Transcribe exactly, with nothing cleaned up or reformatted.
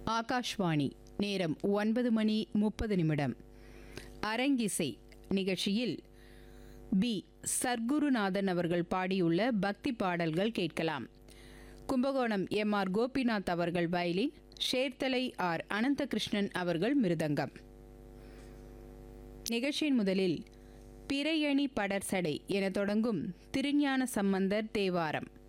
ஆகாஷ்வாணி. நேரம் ஒன்பது மணி முப்பது நிமிடம். அரங்கிசை நிகழ்ச்சியில் பி சர்க்குருநாதன் அவர்கள் பாடியுள்ள பக்தி பாடல்கள் கேட்கலாம். கும்பகோணம் எம் ஆர் கோபிநாத் அவர்கள் வயலின், ஷேர்தலை ஆர் அனந்தகிருஷ்ணன் அவர்கள் மிருதங்கம். நிகழ்ச்சியின் முதலில் பிறையணி படர்சடை என தொடங்கும் திருஞான சம்பந்தர் தேவாரம்.